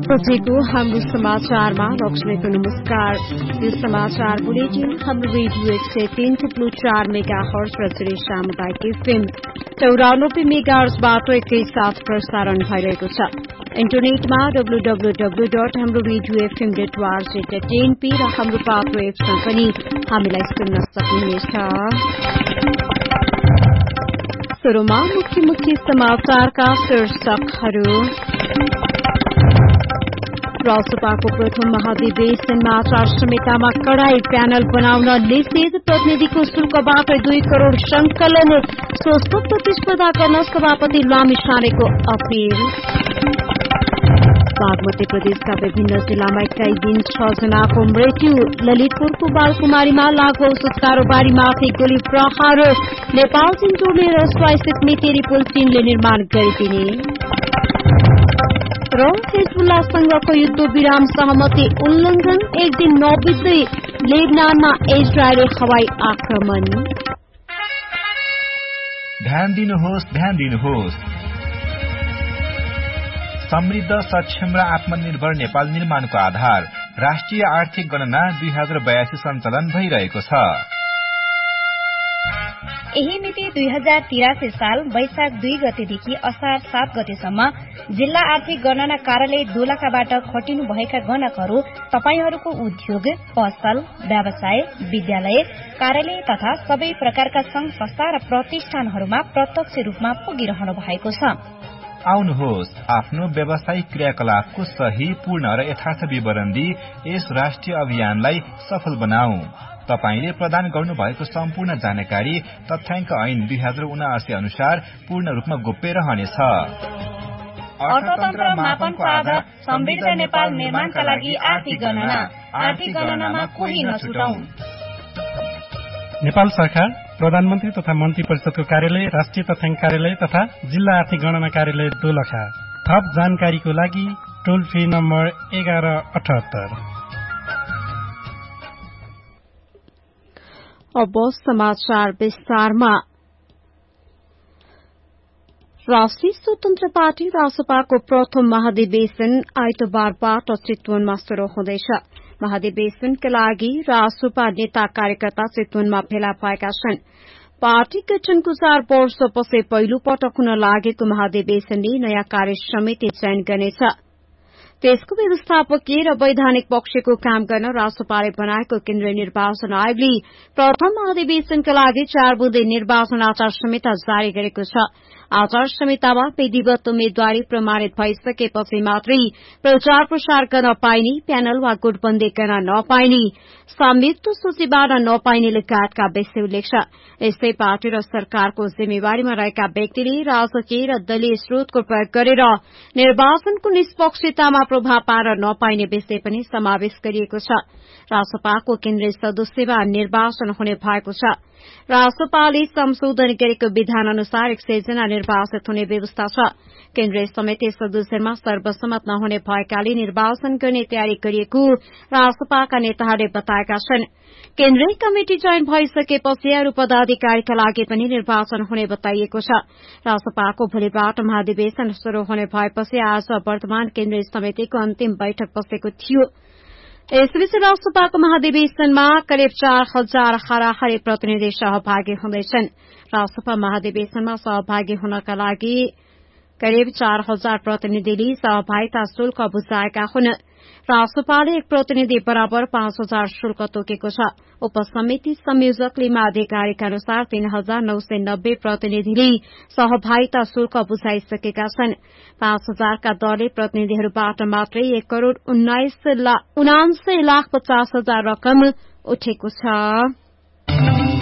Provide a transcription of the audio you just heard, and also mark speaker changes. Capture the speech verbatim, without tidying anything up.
Speaker 1: बजेको हाम्रो समाचारमा लक्ष्मीको नमस्कार। यो समाचार बुलेटिन हाम्रो रेडियो एक सय तीन थुप्लो चार मेगा हर्ज र जिरी सामुदायिक एफएम चौरानब्बे मेगा हर्जबाट एकैसाथ प्रसारण भइरहेको छ। इन्टरनेटमा डब्लु डब्लु डब्लु डट हाम्रो radio FM dot ORG dot NP र हाम्रो पात्रो एपमा पनि हामीलाई सुन्न सक्नुहुनेछ। सुरुमा मुख्य मुख्य समाचारका शीर्षकहरू। राजसभाको प्रथम महाधिवेशनमा आचार संहितामा कडाई प्यानल बनाउन निषेध, प्रतिनिधिको शुल्कबाट दुई करोड़ संकलन, स्वस्थ प्रतिस्पर्धा गर्न सभापति लामिछानेको अपील। बागमती प्रदेशका विभिन्न जिल्लामा एकै दिन छ जनाको मृत्यु, ललितपुरको बालकुमारीमा लागू औषध कारोबारीमाथि गोली प्रहार, नेपाल चिन्टोले रसवास्थित मेटेरी पुल चीनले निर्माण गरिदिने र हिजबुल्लाहसँगको युद्ध विराम सहमति उल्लंघन, एक दिन नबित्दै लेबनानमा इजरायली हवाई आक्रमण।
Speaker 2: ध्यान दिनुहोस्, ध्यान दिनुहोस्। समृद्ध, सक्षम र आत्मनिर्भर नेपाल निर्माणको आधार राष्ट्रिय आर्थिक गणना दुई हजार बयासी सञ्चालन भइरहेको छ।
Speaker 3: यही मिति दुई हजार तिरासी साल वैशाख दुई गतेदेखि असार सात गतेसम्म जिल्ला आर्थिक गणना कार्यालय दोलखाबाट खटिनुभएका गणकहरू तपाईहरूको उद्योग, पसल, व्यवसाय, विद्यालय, कार्यालय तथा सबै प्रकारका संघ संस्था र प्रतिष्ठानहरूमा प्रत्यक्ष रूपमा पुगिरहनु भएको छ।
Speaker 2: आउनुहोस्, आफ्नो व्यावसायिक क्रियाकलापको सही, पूर्ण र यथार्थ विवरण दिई यस राष्ट्रिय अभियानलाई सफल बनाऊ। तपाईले प्रदान गर्नुभएको सम्पूर्ण जानकारी तथ्याङ्क ऐन दुई हजार उनासी अनुसार पूर्ण रूपमा गोप्य रहनेछ।
Speaker 3: अर्थतन्त्र मापनको आधार समृद्ध नेपाल निर्माणका लागि आर्थिक गणना। आर्थिक गणनामा कोही नछुटाऊ।
Speaker 4: नेपाल सरकार, प्रधानमन्त्री तथा मन्त्री परिषदको कार्यालय, राष्ट्रिय तथ्याङ्क कार्यालय तथा जिल्ला आर्थिक गणना कार्यालय दोलखा। थप जानकारीको लागि टोल फ्री नम्बर एघार अठहत्तर।
Speaker 1: अब समाचार विस्तारमा। राष्ट्रिय स्वतन्त्र पार्टी रासपाको प्रथम महाधिवेशन आइतबारबाट चितवनमा शुरू हुँदैछ। महाधिवेशनका लागि रासपा नेता कार्यकर्ता चितवनमा भेला भएका छन्। पार्टी गठनको चार वर्षपछि पहिलो पटक हुन लागेको महाधिवेशनले नयाँ कार्य समिति चयन गर्नेछ। त्यसको व्यवस्थापकीय र वैधानिक पक्षको काम गर्न रासपाले बनाएको केन्द्रीय निर्वाचन आयोगले प्रथम महाधिवेशनका लागि चार बुँदे निर्वाचन आचार संहिता जारी गरेको छ। आचार संहितामा विधिवत उम्मेद्वारी प्रमाणित भइसकेपछि मात्रै प्रचार प्रसार गर्न पाइने, प्यानल वा गुटबन्दी गर्न नपाइने, संयुक्त सूचीबाट नपाइने लगायतका विषय उल्लेख छ। यस्तै पार्टी र सरकारको जिम्मेवारीमा रहेका व्यक्तिले राजकीय र दलीय स्रोतको प्रयोग गरेर निर्वाचनको निष्पक्षतामा प्रभाव पार्न नपाइने विषय पनि समावेश गरिएको छ। रासपाको केन्द्रीय सदस्यमा निर्वाचन हुने भएको छ। रासपाले संशोधन गरेको विधान अनुसार एक सय जना निर्वाचित हुने व्यवस्था छ। केन्द्रीय समिति सदस्यमा सर्वसम्मत नहुने भएकाले निर्वाचन गर्ने तयारी गरिएको रासपाका नेताहरूले बताएका छन्। केन्द्रीय कमिटि चयन भइसकेपछि अरू पदाधिकारीका लागि पनि निर्वाचन हुने बताइएको छ। रासपाको भोलिबाट महाधिवेशन शुरू हुने भएपछि आज वर्तमान केन्द्रीय समितिको अन्तिम बैठक बसेको थियो। यसबीच रासपाको महाधिवेशनमा करिब चार हजार हाराहारी प्रतिनिधि सहभागी हुँदैछन्। रासपा महाधिवेशनमा सहभागी हुनका लागि करिब चार हजार प्रतिनिधिले सहभागिता शुल्क बुझाएका हुन्। रासपाले एक प्रतिनिधि बराबर पाँच हजार शुल्क तोकेको छ। उपसमिति संयोजकले माध्यकारीका अनुसार तीन हजार नौ सय नब्बे प्रतिनिधिले सहभागिता शुल्क बुझाइसकेका छन्। पाँच हजारका दरले प्रतिनिधिहरूबाट मात्रै एक करोड़ उनान्सय लाख पचास हजार रकम उठेको छ।